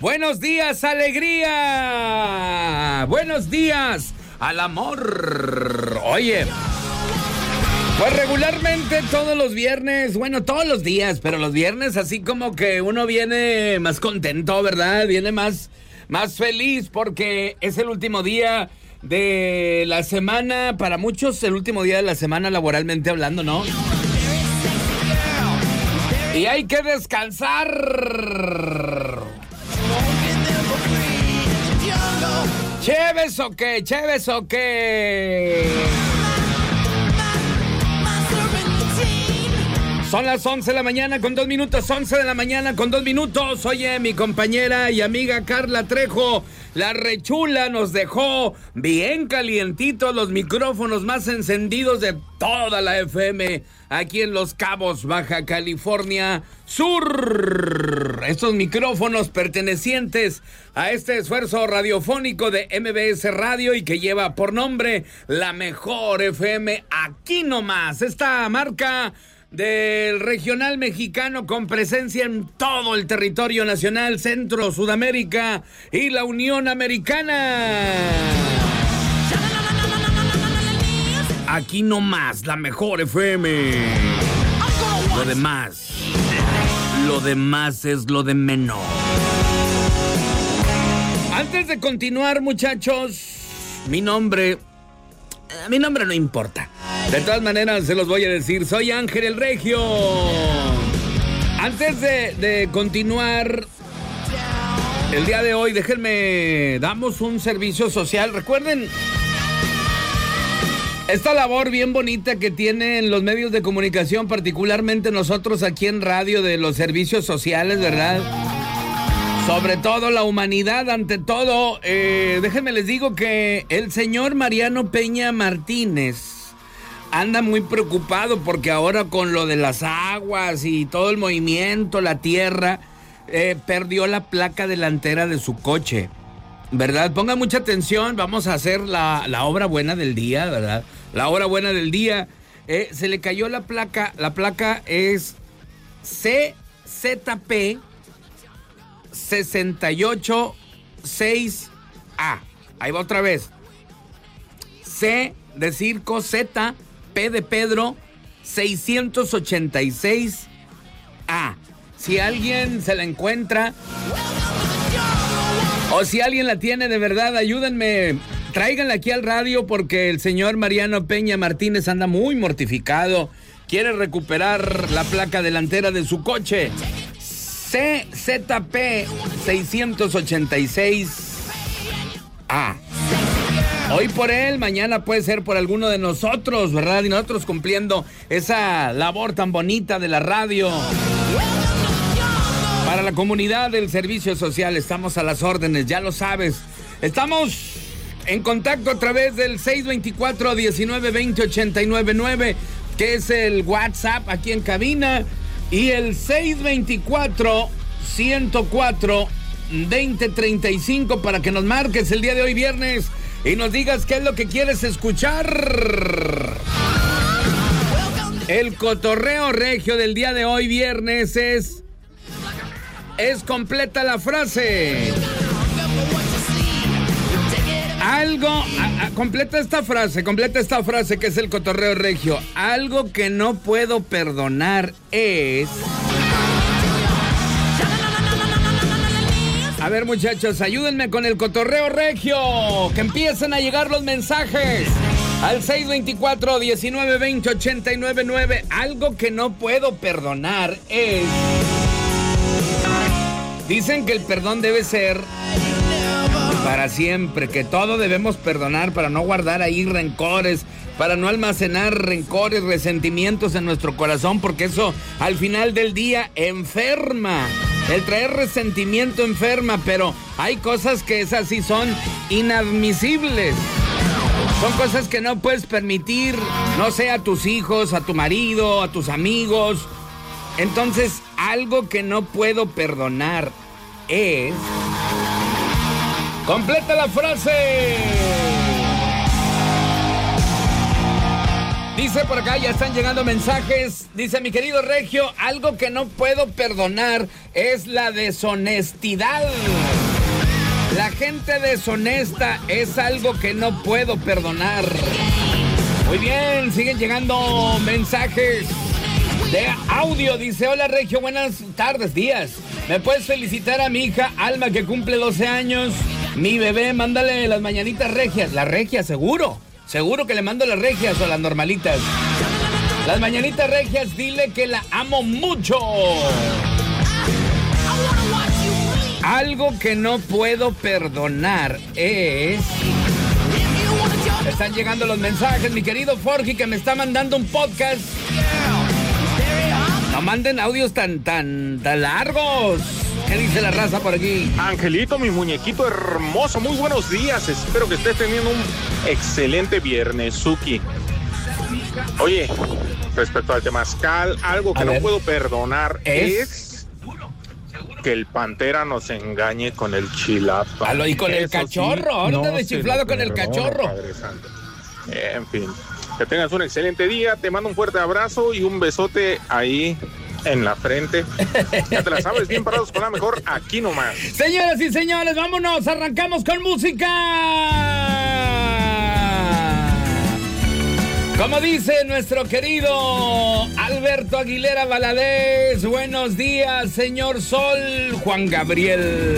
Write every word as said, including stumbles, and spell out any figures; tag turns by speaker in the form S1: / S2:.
S1: Buenos días, alegría. Buenos días al amor. Oye, pues regularmente todos los viernes, bueno, todos los días, pero los viernes así como que uno viene más contento, ¿verdad? Viene más, más feliz porque es el último día de la semana, para muchos el último día de la semana laboralmente hablando, ¿no? Y hay que descansar. ¿Chéves o qué? ¿Chéves o qué? Son las once de la mañana con dos minutos, once de la mañana con dos minutos. Oye, mi compañera y amiga Carla Trejo, la rechula, nos dejó bien calientitos los micrófonos más encendidos de toda la F M aquí en Los Cabos, Baja California Sur. Estos micrófonos pertenecientes a este esfuerzo radiofónico de M B S Radio y que lleva por nombre La Mejor F M, aquí nomás. Esta marca del regional mexicano con presencia en todo el territorio nacional, Centro, Sudamérica y la Unión Americana. Aquí nomás, La Mejor F M. Lo demás, lo demás es lo de menos. Antes de continuar, muchachos, mi nombre, mi nombre no importa. De todas maneras, se los voy a decir. Soy Ángel el Regio. Antes de, de continuar el día de hoy, déjenme, damos un servicio social. Recuerden esta labor bien bonita que tienen los medios de comunicación, particularmente nosotros aquí en radio, de los servicios sociales, ¿verdad? Sobre todo la humanidad, ante todo. Eh, déjenme les digo que el señor Mariano Peña Martínez anda muy preocupado porque ahora con lo de las aguas y todo el movimiento, la tierra, eh, perdió la placa delantera de su coche, ¿verdad? Pongan mucha atención, vamos a hacer la, la obra buena del día, ¿verdad? La obra buena del día. Eh, se le cayó la placa, la placa es C Z P sesenta y ocho seis A. Ahí va otra vez. C de circo, Z, P de Pedro, seiscientos ochenta y seis A. Si alguien se la encuentra o si alguien la tiene de verdad, ayúdenme, tráiganla aquí al radio porque el señor Mariano Peña Martínez anda muy mortificado. Quiere recuperar la placa delantera de su coche. C Z P seiscientos ochenta y seis A. Hoy por él, mañana puede ser por alguno de nosotros, ¿verdad? Y nosotros cumpliendo esa labor tan bonita de la radio. Para la comunidad del servicio social estamos a las órdenes, ya lo sabes. Estamos en contacto a través del seis veinticuatro, diecinueve veinte, ochenta y nueve nueve, que es el WhatsApp aquí en cabina, y el seis veinticuatro, ciento cuatro, veinte treinta y cinco para que nos marques el día de hoy viernes y nos digas qué es lo que quieres escuchar. El cotorreo regio del día de hoy viernes es es completa la frase. Algo, a, a, completa esta frase, completa esta frase que es el cotorreo regio. Algo que no puedo perdonar es... A ver, muchachos, ayúdenme con el cotorreo regio. Que empiecen a llegar los mensajes al seis veinticuatro, diecinueve veinte, ochenta y nueve nueve. Algo que no puedo perdonar es... Dicen que el perdón debe ser para siempre, que todo debemos perdonar para no guardar ahí rencores, para no almacenar rencores, resentimientos en nuestro corazón, porque eso al final del día enferma. El traer resentimiento enferma, pero hay cosas que esas sí son inadmisibles. Son cosas que no puedes permitir, no sé, a tus hijos, a tu marido, a tus amigos. Entonces, algo que no puedo perdonar es... ¡Completa la frase! Dice por acá, ya están llegando mensajes. Dice, mi querido Regio, algo que no puedo perdonar es la deshonestidad. La gente deshonesta es algo que no puedo perdonar. Muy bien, siguen llegando mensajes de audio. Dice, hola Regio, buenas tardes, días. ¿Me puedes felicitar a mi hija Alma que cumple doce años? Mi bebé, mándale las mañanitas regias. Las regias, seguro. Seguro que le mando las regias o las normalitas. Las mañanitas regias, dile que la amo mucho. Algo que no puedo perdonar es... Están llegando los mensajes, mi querido Forgi, que me está mandando un podcast. No manden audios tan, tan, tan largos. ¿Qué dice la raza por aquí?
S2: Angelito, mi muñequito hermoso, muy buenos días. Espero que estés teniendo un excelente viernes, Suki. Oye, respecto al temazcal, algo que
S1: A
S2: no
S1: ver.
S2: puedo perdonar
S1: ¿Es?
S2: es que el Pantera nos engañe con el chilapa.
S1: Aló, y con el
S2: Eso sí,
S1: cachorro, ahorita
S2: no
S1: de
S2: se
S1: chiflado
S2: lo
S1: con el
S2: perdono,
S1: cachorro.
S2: Padre Santo. En fin, que tengas un excelente día. Te mando un fuerte abrazo y un besote ahí en la frente. Ya te la sabes, bien parados con la mejor, aquí nomás.
S1: Señoras y señores, vámonos, arrancamos con música. Como dice nuestro querido Alberto Aguilera Valadez, buenos días, señor Sol, Juan Gabriel.